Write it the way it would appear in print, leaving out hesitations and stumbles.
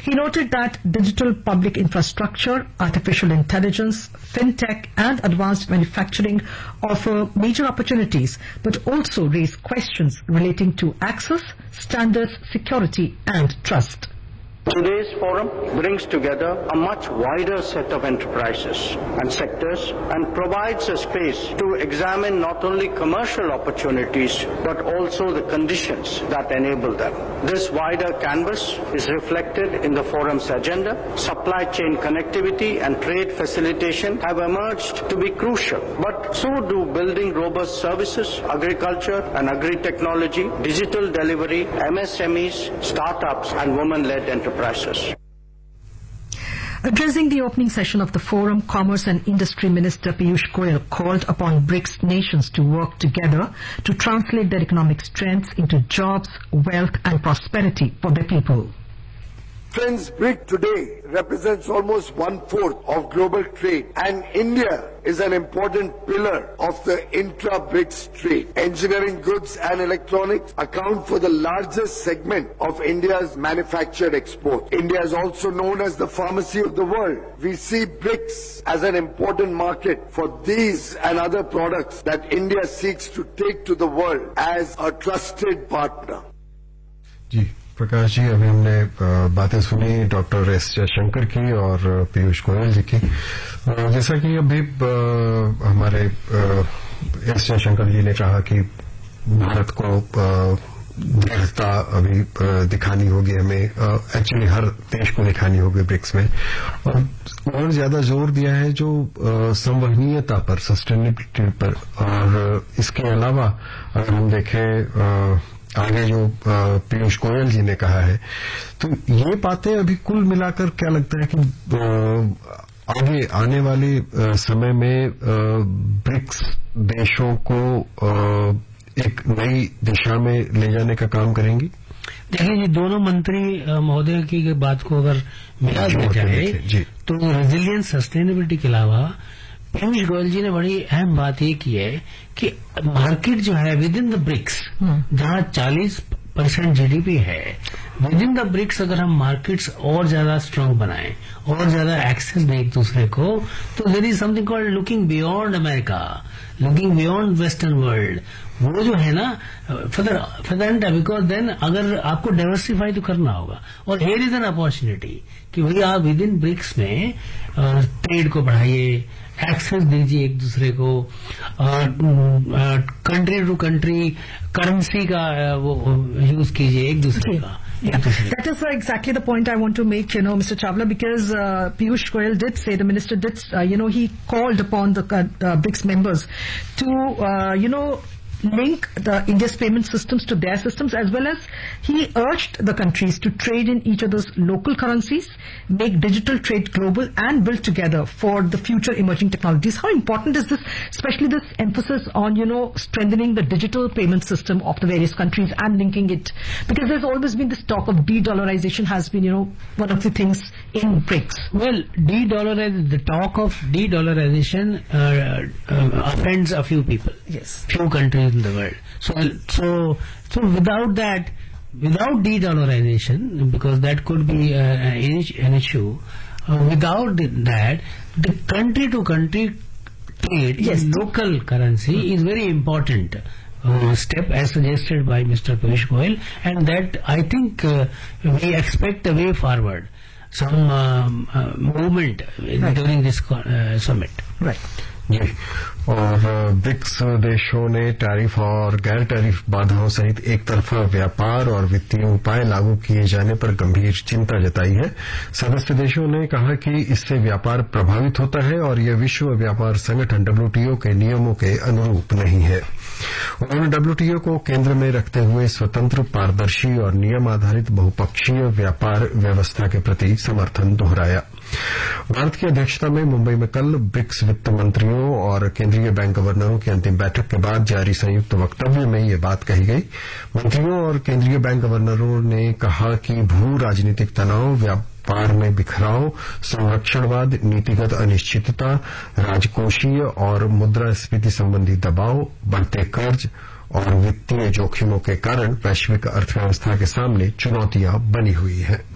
He noted that digital public infrastructure, artificial intelligence, fintech and advanced manufacturing offer major opportunities, but also raise questions relating to access, standards, security and trust. Today's forum brings together a much wider set of enterprises and sectors and provides a space to examine not only commercial opportunities but also the conditions that enable them. This wider canvas is reflected in the forum's agenda. Supply chain connectivity and trade facilitation have emerged to be crucial, but so do building robust services, agriculture and agri-technology, digital delivery, MSMEs, startups and women-led enterprises. Addressing the opening session of the forum, Commerce and Industry Minister Piyush Goyal called upon BRICS nations to work together to translate their economic strengths into jobs, wealth and prosperity for their people. Friends, BRIC today represents almost 1/4 of global trade, and India is an important pillar of the intra-BRICS trade. Engineering goods and electronics account for the largest segment of India's manufactured export. India is also known as the pharmacy of the world. We see BRICS as an important market for these and other products that India seeks to take to the world as a trusted partner. Prakash ji, अभी हमने बातें सुनी doctor S Jaishankar की और पीयूष गोयल जी की। जैसा कि अभी हमारे एस जयशंकर जी ने कहा कि भारत को दृढ़ता अभी दिखानी होगी, हमें एक्चुअली हर देश को दिखानी होगी ब्रिक्स में, और ज्यादा जोर दिया है जो संवहनीयता पर, सस्टेनेबिलिटी पर। और इसके अलावा अगर हम देखें आगे जो पीयूष गोयल जी ने कहा है, तो ये बातें अभी कुल मिलाकर क्या लगता है कि आगे आने वाले समय में ब्रिक्स देशों को एक नई दिशा में ले जाने का काम करेंगी? देखिए जी, दोनों मंत्री महोदय की बात को अगर मिला दिया जाए तो रेजिलियंस, सस्टेनेबिलिटी के अलावा पीयूष गोयल जी ने बड़ी अहम बात ये की है कि मार्केट जो है विद इन द ब्रिक्स, जहां 40% जीडीपी है, विद इन द ब्रिक्स अगर हम मार्केट्स और ज्यादा स्ट्रांग बनाएं और ज्यादा एक्सेस दें एक दूसरे को, तो there is something called looking beyond America, looking beyond western world. वो जो है ना फॉर द बिकॉज देन अगर आपको डाइवर्सिफाई तो करना होगा, और हियर इज एन अपॉर्चुनिटी कि भाई आप विद इन ब्रिक्स में ट्रेड को बढ़ाइए, एक्सेस दीजिए एक दूसरे को, कंट्री टू कंट्री करेंसी का वो यूज कीजिए एक दूसरे का। Yeah, that is exactly the point I want to make, Mr. Chawla, because Piyush Goyal did say, the minister did, he called upon the BRICS members to, link the India's payment systems to their systems, as well as he urged the countries to trade in each other's local currencies, make digital trade global and build together for the future emerging technologies. How important is this, especially this emphasis on, strengthening the digital payment system of the various countries and linking it? Because there's always been this talk of de-dollarization has been, one of the things in BRICS. Well, the talk of de-dollarization offends a few people. Yes. Few countries in the world. So without that, without de-dollarization, because that could be an issue, without that, the country-to-country trade in local currency is very important step, as suggested by Mr. Piyush Goyal, and that I think we expect a way forward, some movement during this summit. Right. जी, और BRICS देशों ने tariff और गैर tariff बाधाओं सहित एक तरफा व्यापार और वित्तीय उपाय लागू किए जाने पर गंभीर चिंता जताई है। सदस्य देशों ने कहा कि इससे व्यापार प्रभावित होता है और यह विश्व व्यापार संगठन WTO के नियमों के अनुरूप नहीं है। उन्होंने WTO को केंद्र में रखते हुए स्वतंत्र, पारदर्शी और नियम आधारित बहुपक्षीय व्यापार व्यवस्था के प्रति समर्थन दोहराया। भारत की अध्यक्षता में मुंबई में कल ब्रिक्स वित्त मंत्रियों और केंद्रीय बैंक गवर्नरों की अंतिम बैठक के बाद जारी संयुक्त वक्तव्य में ये बात कही गई। मंत्रियों और केंद्रीय बैंक गवर्नरों ने कहा कि भू राजनीतिक तनाव, व्यापार में बिखराव, संरक्षणवाद, नीतिगत अनिश्चितता, राजकोषीय और मुद्रास्फीति संबंधी दबाव, बढ़ते कर्ज और वित्तीय जोखिमों के कारण वैश्विक अर्थव्यवस्था के सामने चुनौतियां बनी हुई हैं।